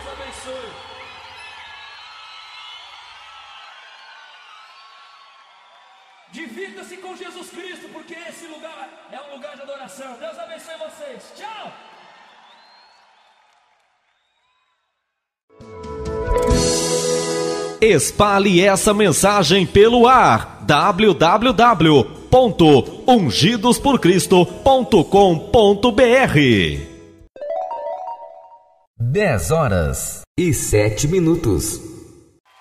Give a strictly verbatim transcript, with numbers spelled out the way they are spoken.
abençoe. Divirta-se com Jesus Cristo, porque esse lugar é um lugar de adoração. Deus abençoe vocês. Tchau! Espalhe essa mensagem pelo ar. w w w ponto ungidos por cristo ponto com ponto b r. dez horas e sete minutos.